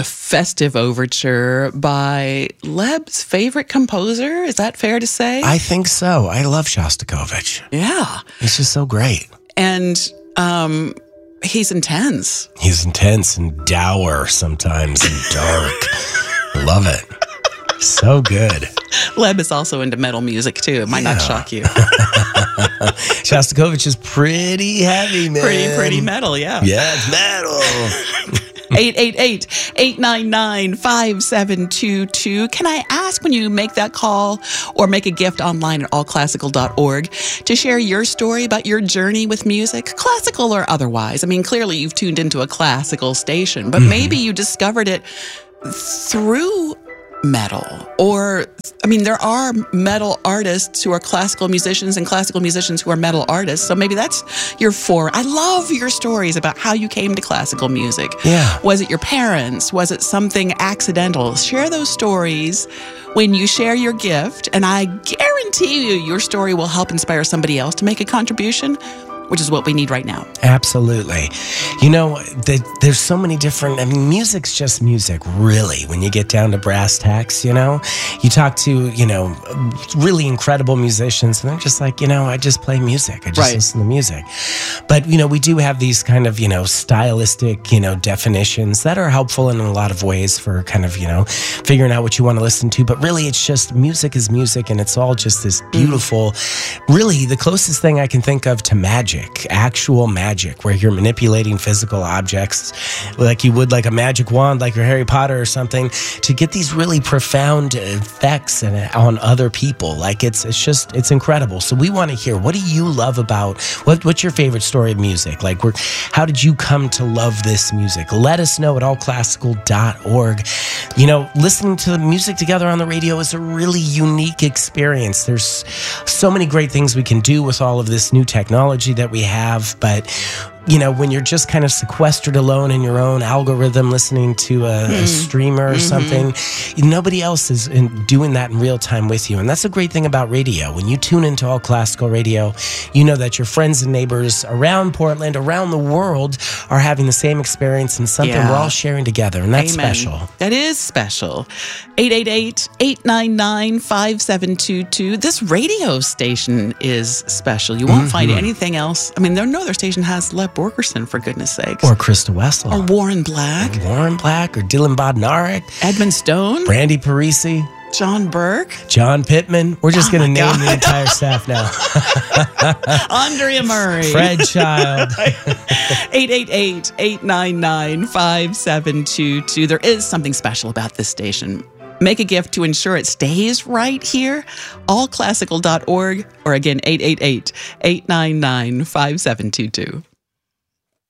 a festive overture by Leb's favorite composer. Is that fair to say? I think so. I love Shostakovich. Yeah. He's just so great. And he's intense. He's intense and dour sometimes and dark. Love it. So good. Leb is also into metal music, too. It might not shock you. Shostakovich is pretty heavy, man. Pretty metal, yeah. Yeah, it's metal. 888-899-5722. Can I ask, when you make that call or make a gift online at allclassical.org, to share your story about your journey with music, classical or otherwise? I mean, clearly you've tuned into a classical station, but maybe you discovered it through metal. Or, I mean, there are metal artists who are classical musicians and classical musicians who are metal artists. So maybe that's your I love your stories about how you came to classical music. Yeah. Was it your parents? Was it something accidental? Share those stories when you share your gift, and I guarantee you your story will help inspire somebody else to make a contribution, which is what we need right now. Absolutely. You know, there's so many different, I mean, music's just music, really, when you get down to brass tacks, you know? You talk to, really incredible musicians, and they're just like, I just play music. I just listen to music. But, we do have these kind of, stylistic, definitions that are helpful in a lot of ways for kind of, figuring out what you want to listen to. But really, it's just music is music, and it's all just this beautiful, really the closest thing I can think of to magic. Actual magic, where you're manipulating physical objects like you would like a magic wand, like your Harry Potter or something, to get these really profound effects on other people. Like it's incredible. So we want to hear, what do you love about, what's your favorite story of music? Like, how did you come to love this music? Let us know at allclassical.org. Listening to the music together on the radio is a really unique experience. There's so many great things we can do with all of this new technology that we have, but when you're just kind of sequestered alone in your own algorithm listening to a streamer or something, nobody else is doing that in real time with you. And that's a great thing about radio. When you tune into All Classical Radio, you know that your friends and neighbors around Portland, around the world, are having the same experience and something we're all sharing together. And that's special. That is special. 888-899-5722. This radio station is special. You won't find anything else. I mean, no other station has Leb Borgerson, for goodness sakes. Or Krista Wessel. Or Warren Black. Or Dylan Bodnarik. Edmund Stone. Brandy Parisi. John Burke. John Pittman. We're just going to name the entire staff now. Andrea Murray. Fred Child. 888-899-5722. There is something special about this station. Make a gift to ensure it stays right here. Allclassical.org, or again, 888-899-5722.